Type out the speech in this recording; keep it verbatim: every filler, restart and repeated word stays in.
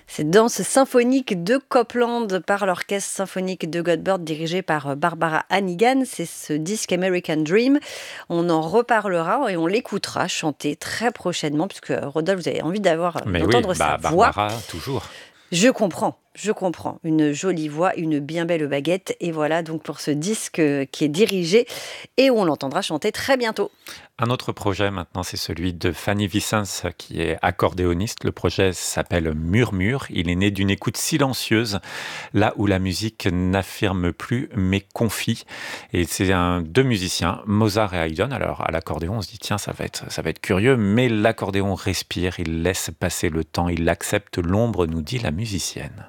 Cette danse symphonique de Copland par l'Orchestre symphonique de Göteborg dirigé par euh, Barbara Hannigan, c'est ce disque American Dream. On en reparlera et on l'écoutera chanter très prochainement puisque euh, Rodolphe, vous avez envie d'avoir euh, Mais oui, d'entendre sa bah voix. Barbara, toujours. Je comprends, je comprends. Une jolie voix, une bien belle baguette. Et voilà donc pour ce disque euh, qui est dirigé et où on l'entendra chanter très bientôt. Un autre projet maintenant, c'est celui de Fanny Vicens, qui est accordéoniste. Le projet s'appelle Murmure. Il est né d'une écoute silencieuse, là où la musique n'affirme plus mais confie. Et c'est un, deux musiciens, Mozart et Haydn. Alors à l'accordéon, on se dit tiens, ça va être, ça va être curieux, mais l'accordéon respire, il laisse passer le temps, il accepte l'ombre, nous dit la musicienne.